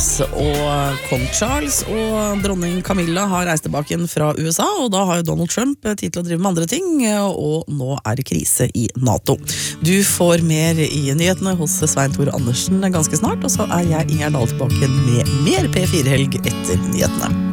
Charles. Og kong Charles og dronning Camilla har reist tilbake igjen fra USA, og da har jo Donald Trump tid til å drive med andre ting, og nå er det krise i NATO. Du får mer i nyhetene hos Svein Tore Andersen ganske snart, og så er jeg Inger Dahl tilbake med mer P4-helg etter nyhetene.